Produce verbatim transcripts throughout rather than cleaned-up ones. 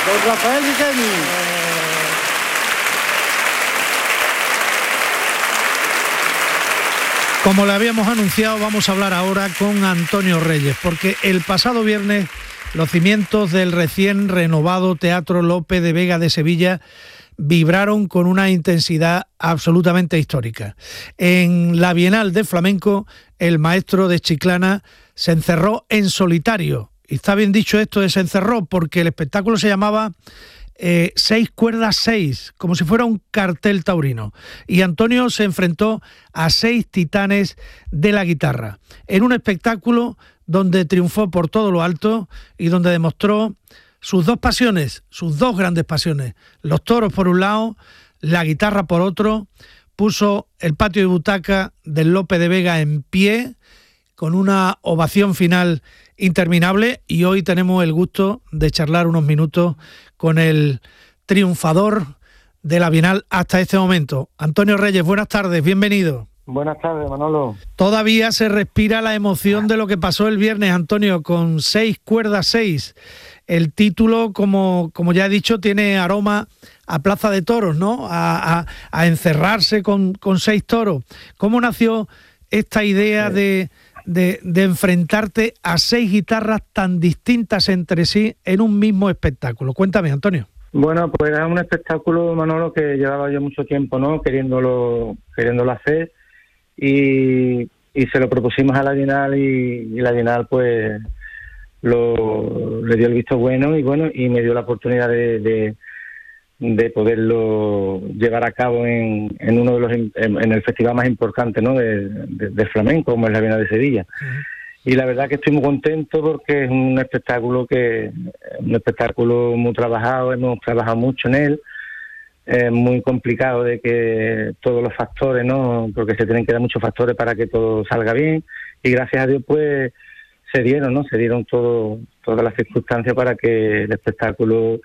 Don Rafael Riqueni. Como le habíamos anunciado, vamos a hablar ahora con Antonio Reyes, porque el pasado viernes los cimientos del recién renovado Teatro Lope de Vega de Sevilla vibraron con una intensidad absolutamente histórica. En la Bienal de Flamenco, el maestro de Chiclana se encerró en solitario. Y está bien dicho esto de se encerró, porque el espectáculo se llamaba eh, Seis cuerdas seis, como si fuera un cartel taurino. Y Antonio se enfrentó a seis titanes de la guitarra, en un espectáculo donde triunfó por todo lo alto y donde demostró sus dos pasiones, sus dos grandes pasiones, los toros por un lado, la guitarra por otro. Puso el patio de butaca del Lope de Vega en pie, con una ovación final interminable, y hoy tenemos el gusto de charlar unos minutos con el triunfador de la Bienal hasta este momento. Antonio Reyes, buenas tardes, bienvenido. Buenas tardes, Manolo. Todavía se respira la emoción de lo que pasó el viernes, Antonio, con Seis cuerdas seis. El título, como, como ya he dicho, tiene aroma a Plaza de Toros, ¿no? A, a, a encerrarse con, con seis toros. ¿Cómo nació esta idea de, de, de enfrentarte a seis guitarras tan distintas entre sí en un mismo espectáculo? Cuéntame, Antonio. Bueno, pues era un espectáculo, Manolo, que llevaba yo mucho tiempo, ¿no? Queriéndolo, queriéndolo hacer. Y, y se lo propusimos a la Bienal y, y la Bienal pues lo, le dio el visto bueno y bueno y me dio la oportunidad de, de, de poderlo llevar a cabo en, en uno de los en, en el festival más importante, ¿no? de, de, de flamenco, como es la Bienal de Sevilla. Uh-huh. Y la verdad que estoy muy contento porque es un espectáculo que un espectáculo muy trabajado, hemos trabajado mucho en él. Es muy complicado de que todos los factores, ¿no? Porque se tienen que dar muchos factores para que todo salga bien, y gracias a Dios pues se dieron, ¿no? Se dieron todo, todas las circunstancias para que el espectáculo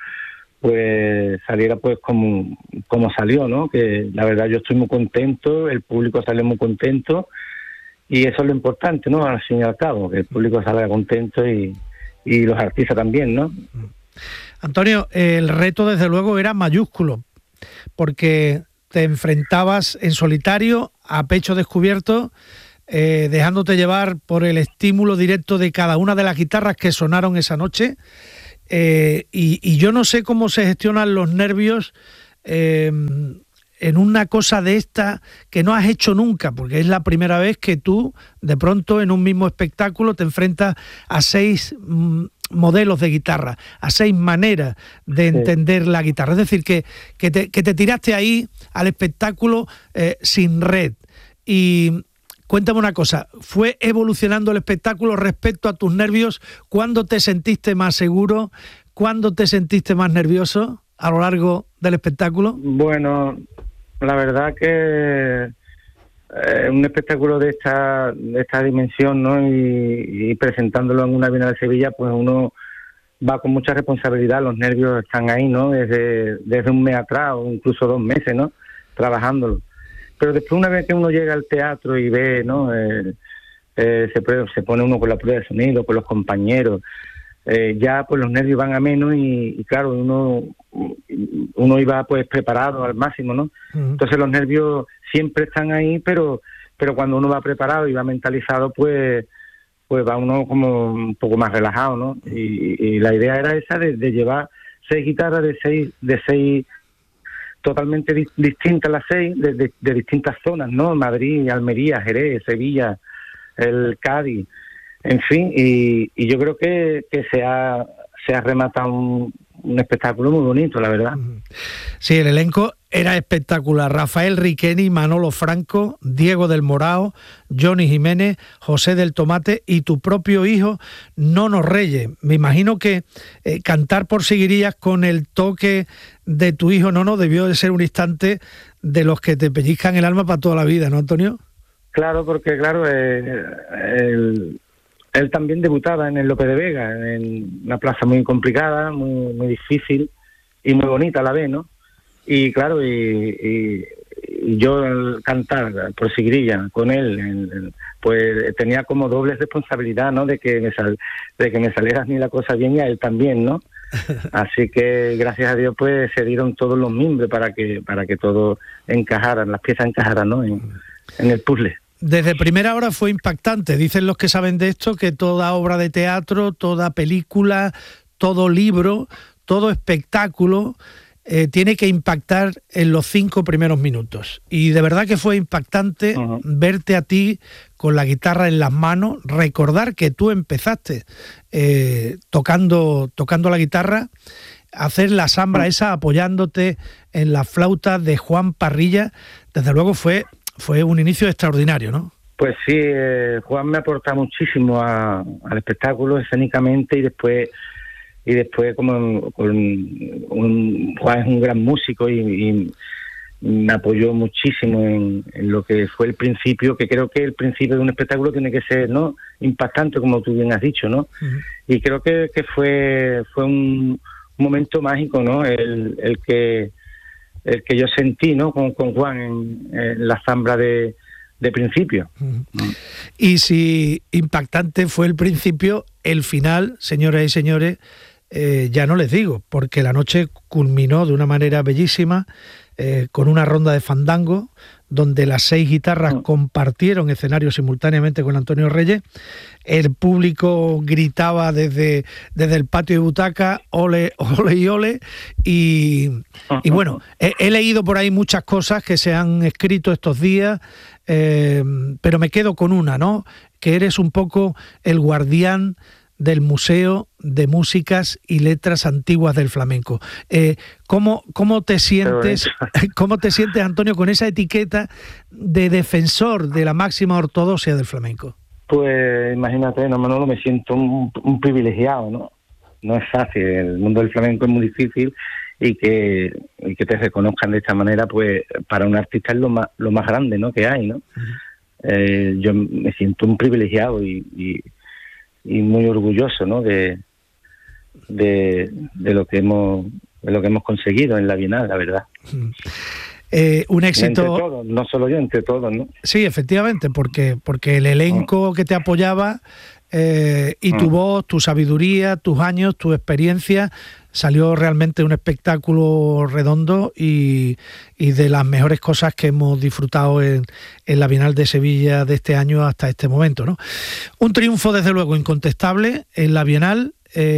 pues saliera pues como, como salió, ¿no? Que la verdad yo estoy muy contento, el público sale muy contento y eso es lo importante, ¿no? Al fin y al cabo, que el público salga contento y, y los artistas también, ¿no? Antonio, el reto desde luego era mayúsculo, porque te enfrentabas en solitario, a pecho descubierto, eh, dejándote llevar por el estímulo directo de cada una de las guitarras que sonaron esa noche, eh, y, y yo no sé cómo se gestionan los nervios eh, en una cosa de esta que no has hecho nunca, porque es la primera vez que tú, de pronto, en un mismo espectáculo te enfrentas a seis mm, modelos de guitarra, a seis maneras de entender sí. la guitarra. Es decir, que, que, te, que te tiraste ahí al espectáculo eh, sin red. Y cuéntame una cosa, ¿fue evolucionando el espectáculo respecto a tus nervios? ¿Cuándo te sentiste más seguro? ¿Cuándo te sentiste más nervioso a lo largo del espectáculo? Bueno, la verdad que eh, un espectáculo de esta de esta dimensión, ¿no? Y, y presentándolo en una Bienal de Sevilla, pues uno va con mucha responsabilidad, los nervios están ahí, ¿no? Desde, desde un mes atrás o incluso dos meses, ¿no? Trabajándolo. Pero después, una vez que uno llega al teatro y ve, ¿no? Eh, eh, se, se pone uno con la prueba de sonido, con los compañeros, eh, ya pues los nervios van a menos y, y claro, uno uno iba pues preparado al máximo, ¿no? Uh-huh. Entonces los nervios siempre están ahí, pero pero cuando uno va preparado y va mentalizado, pues pues va uno como un poco más relajado, ¿no? Y, y la idea era esa de, de llevar seis guitarras de seis de seis totalmente di- distintas las seis, de, de, de distintas zonas, ¿no? Madrid, Almería, Jerez, Sevilla, el Cádiz, en fin, y, y yo creo que, que se ha se ha rematado un, un espectáculo muy bonito, la verdad. Sí, el elenco era espectacular. Rafael Riqueni, Manolo Franco, Diego del Morao, Johnny Jiménez, José del Tomate y tu propio hijo, Nono Reyes. Me imagino que eh, cantar por Seguirías con el toque de tu hijo Nono debió de ser un instante de los que te pellizcan el alma para toda la vida, ¿no, Antonio? Claro, porque claro, eh, el... él también debutaba en el Lope de Vega, en una plaza muy complicada, muy muy difícil y muy bonita a la vez, ¿no? Y claro, y, y, y yo al cantar por Seguirías con él, en, en, pues tenía como doble responsabilidad, ¿no? De que me sal, de que me saliera a mí la cosa bien y a él también, ¿no? Así que gracias a Dios pues se dieron todos los mimbres para que para que todo encajaran, las piezas encajaran, ¿no? en, en el puzzle. Desde primera hora fue impactante. Dicen los que saben de esto que toda obra de teatro, toda película, todo libro, todo espectáculo eh, tiene que impactar en los cinco primeros minutos. Y de verdad que fue impactante uh-huh. verte a ti con la guitarra en las manos, recordar que tú empezaste eh, tocando, tocando la guitarra, hacer la sambra esa apoyándote en la flauta de Juan Parrilla. Desde luego fue... Fue un inicio extraordinario, ¿no? Pues sí, eh, Juan me aporta muchísimo a, al espectáculo escénicamente y después y después como con un, Juan es un gran músico y, y me apoyó muchísimo en, en lo que fue el principio, que creo que el principio de un espectáculo tiene que ser, ¿no?, impactante, como tú bien has dicho, ¿no? Uh-huh. Y creo que, que fue fue un, un momento mágico, ¿no? El, el que el que yo sentí, ¿no?, con, con Juan en, en la zambra de, de principio. Uh-huh. Uh-huh. Y si impactante fue el principio, el final, señoras y señores, eh, ya no les digo, porque la noche culminó de una manera bellísima, eh, con una ronda de fandango, donde las seis guitarras uh-huh. compartieron escenario simultáneamente con Antonio Reyes. El público gritaba desde, desde el patio de butaca, ole, ole y ole, y, uh-huh. y bueno, he, he leído por ahí muchas cosas que se han escrito estos días, eh, pero me quedo con una, ¿no?, que eres un poco el guardián del Museo de Músicas y Letras Antiguas del Flamenco. Eh, ¿cómo, cómo te sientes, cómo te sientes, Antonio, con esa etiqueta de defensor de la máxima ortodoxia del flamenco? Pues imagínate, no, Manolo, me siento un, un privilegiado, ¿no? No es fácil, el mundo del flamenco es muy difícil y que, y que te reconozcan de esta manera, pues para un artista es lo más, lo más grande, ¿no?, que hay, ¿no? Uh-huh. Eh, yo me siento un privilegiado y, y y muy orgulloso, ¿no?, de, de de lo que hemos de lo que hemos conseguido en la Bienal, la verdad. Eh, un éxito entre todos, no solo yo, entre todos, ¿no? Sí, efectivamente, porque porque el elenco que te apoyaba eh, y tu voz, tu sabiduría, tus años, tu experiencia, salió realmente un espectáculo redondo y, y de las mejores cosas que hemos disfrutado en, en la Bienal de Sevilla de este año hasta este momento, ¿no? Un triunfo, desde luego, incontestable en la Bienal,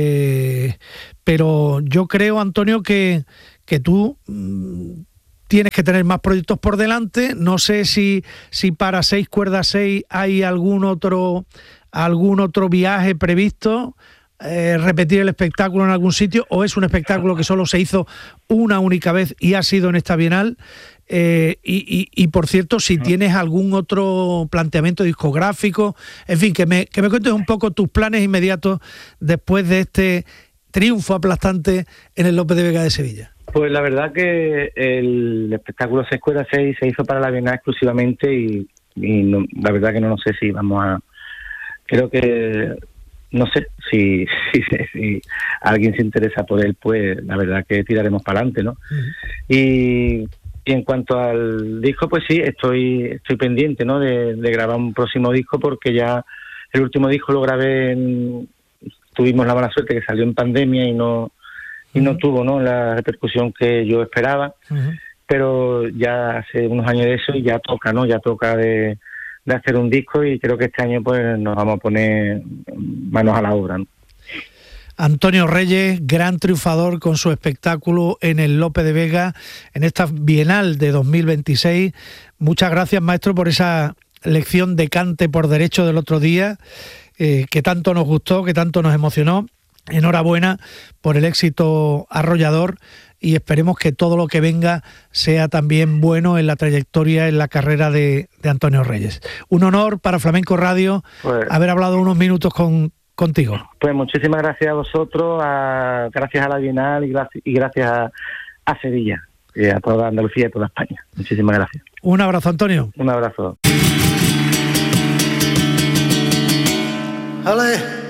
eh, pero yo creo, Antonio, que, que tú mmm, tienes que tener más proyectos por delante. No sé si, si para Seis Cuerdas Seis hay algún otro, algún otro viaje previsto. Eh, repetir el espectáculo en algún sitio, o es un espectáculo que solo se hizo una única vez y ha sido en esta Bienal. Eh, y, y, y por cierto, si tienes algún otro planteamiento discográfico, en fin, que me, que me cuentes un poco tus planes inmediatos después de este triunfo aplastante en el Lope de Vega de Sevilla. Pues la verdad que el espectáculo Seis Cuerdas Seis se hizo para la Bienal exclusivamente y, y no, la verdad que no, no sé si vamos a... Creo que... No sé, si, si, si alguien se interesa por él, pues la verdad que tiraremos para adelante, ¿no? Uh-huh. Y, y en cuanto al disco, pues sí, estoy estoy pendiente, ¿no?, de, de grabar un próximo disco, porque ya el último disco lo grabé en... Tuvimos la mala suerte que salió en pandemia y no y uh-huh. no tuvo, ¿no?, la repercusión que yo esperaba, uh-huh. pero ya hace unos años de eso y ya toca, ¿no? Ya toca de... de hacer un disco, y creo que este año pues nos vamos a poner manos a la obra, ¿no? Antonio Reyes, gran triunfador con su espectáculo en el Lope de Vega en esta Bienal de dos mil veintiséis. Muchas gracias, maestro, por esa lección de cante por derecho del otro día, eh, que tanto nos gustó, que tanto nos emocionó. Enhorabuena por el éxito arrollador y esperemos que todo lo que venga sea también bueno en la trayectoria, en la carrera de, de Antonio Reyes. Un honor para Flamenco Radio pues, haber hablado unos minutos con, contigo. Pues muchísimas gracias a vosotros, a, gracias a la Bienal y gracias, y gracias a, a Sevilla y a toda Andalucía y a toda España. Muchísimas gracias. Un abrazo, Antonio. Un abrazo. ¡Ale!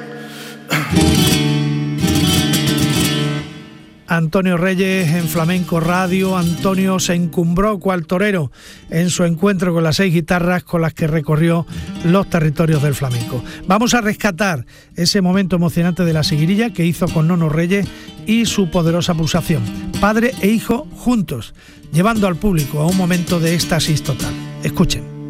Antonio Reyes en Flamenco Radio. Antonio se encumbró cual torero en su encuentro con las seis guitarras con las que recorrió los territorios del flamenco. Vamos a rescatar ese momento emocionante de la seguirilla que hizo con Nono Reyes y su poderosa pulsación. Padre e hijo juntos, llevando al público a un momento de éxtasis total. Escuchen.